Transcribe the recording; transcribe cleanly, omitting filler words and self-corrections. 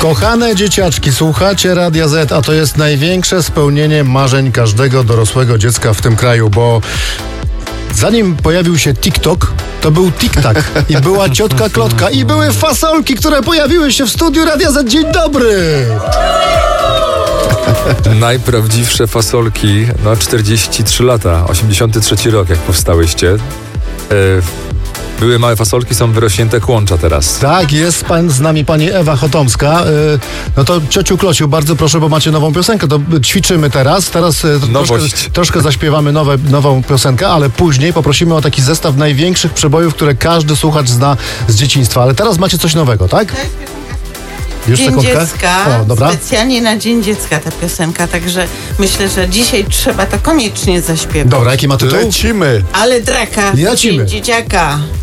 Kochane dzieciaczki, słuchacie Radia Z, a to jest największe spełnienie marzeń każdego dorosłego dziecka w tym kraju, bo zanim pojawił się TikTok, to był TikTak i była ciotka Klotka i były fasolki, które pojawiły się w studiu Radia Z. Dzień dobry! Najprawdziwsze fasolki, 43 lata, 83 rok, jak powstałyście. Były małe fasolki, są wyrośnięte kłącza teraz. Tak, jest z nami pani Ewa Chotomska. No to ciociu Klociu, bardzo proszę, bo macie nową piosenkę, to ćwiczymy teraz. Teraz troszkę zaśpiewamy nową piosenkę, ale później poprosimy o taki zestaw największych przebojów, które każdy słuchacz zna z dzieciństwa. Ale teraz macie coś nowego, tak? Już Dzień sekundkę. Dziecka, specjalnie na Dzień Dziecka ta piosenka, także myślę, że dzisiaj trzeba to koniecznie zaśpiewać. Dobra, jaki ma tytuł? Lecimy! Ale draka, Lecimy. Dzień Dzieciaka.